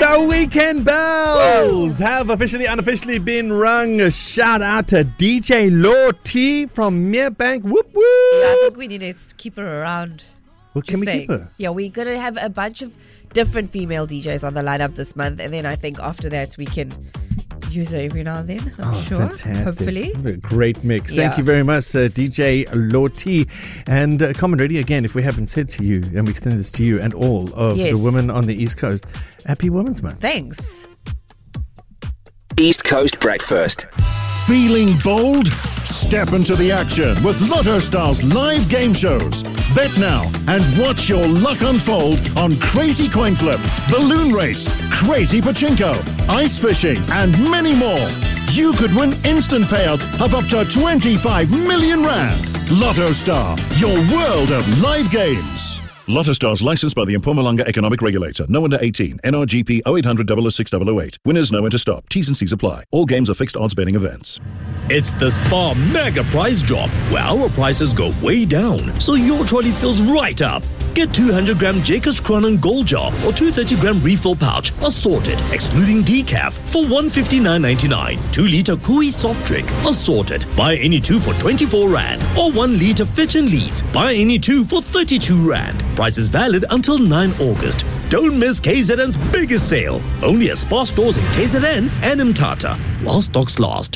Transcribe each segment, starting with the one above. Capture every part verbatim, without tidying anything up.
The weekend bells Woo! have officially, unofficially been rung. A shout out to D J Law T from Merebank. Whoop whoop. Yeah, I think we need to keep her around. Well, can we keep her? Yeah, we're going to have a bunch of different female D Js on the lineup this month. And then I think after that we can use her every now and then, I'm oh, sure. Fantastic. Hopefully. What a great mix. Yeah. Thank you very much, uh, D J Loti. And uh, Common Ready, again, if we haven't said to you, and we extend this to you and all of yes. the women on the East Coast, happy Women's Month. Thanks. East Coast Breakfast. Feeling bold? Step into the action with Lotto Stars live game shows. Bet now and watch your luck unfold on Crazy Coin Flip, Balloon Race, Crazy Pachinko, Ice Fishing, and many more. You could win instant payouts of up to twenty-five million rand. Lotto Star, your world of live games. Lotto Stars licensed by the Mpumalanga Economic Regulator. No under eighteen. N R G P oh eight hundred, oh oh six, oh oh eight. Winners know when to stop. T's and C's apply. All games are fixed odds betting events. It's the Spar Mega Prize Drop, where our prices go way down, so your trolley fills right up. Get two hundred gram Jacob's Crown Gold Jar or two thirty gram refill pouch, assorted, excluding decaf, for one hundred fifty-nine ninety-nine. two litre Kui soft drink, assorted. Buy any two for twenty-four rand. Or one litre Fitch and Leeds. Buy any two for thirty-two rand. Price is valid until ninth August. Don't miss K Z N's biggest sale. Only at Spar stores in K Z N and Mthatha, while stocks last.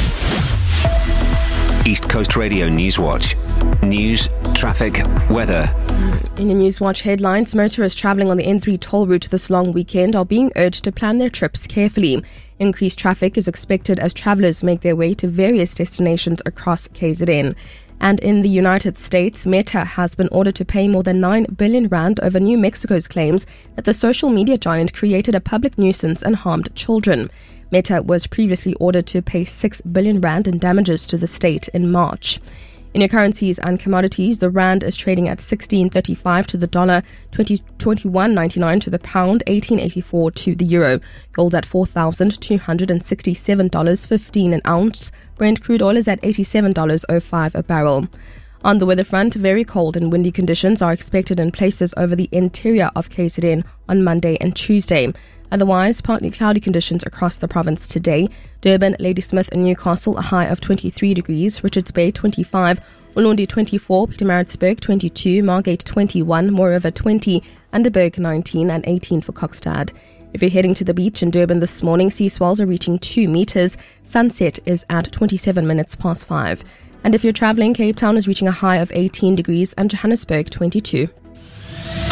East Coast Radio Newswatch. News, traffic, weather. In the Newswatch headlines, motorists travelling on the N three toll route this long weekend are being urged to plan their trips carefully. Increased traffic is expected as travellers make their way to various destinations across K Z N. And in the United States, Meta has been ordered to pay more than nine billion rand over New Mexico's claims that the social media giant created a public nuisance and harmed children. Meta was previously ordered to pay six billion rand in damages to the state in March. In your currencies and commodities, the rand is trading at sixteen thirty-five to the dollar, twenty-one ninety-nine to the pound, eighteen eighty-four to the euro. Gold at four thousand two hundred sixty-seven dollars fifteen an ounce. Brent crude oil is at eighty-seven dollars oh five a barrel. On the weather front, very cold and windy conditions are expected in places over the interior of K Z N on Monday and Tuesday. Otherwise, partly cloudy conditions across the province today. Durban, Ladysmith and Newcastle, a high of twenty-three degrees. Richards Bay, twenty-five. Ulundi, twenty-four. Pietermaritzburg, twenty-two. Margate, twenty-one. Moreover, twenty. Underberg, nineteen. And eighteen for Kokstad. If you're heading to the beach in Durban this morning, sea swells are reaching two metres. Sunset is at twenty-seven minutes past five. And if you're travelling, Cape Town is reaching a high of eighteen degrees and Johannesburg, twenty-two.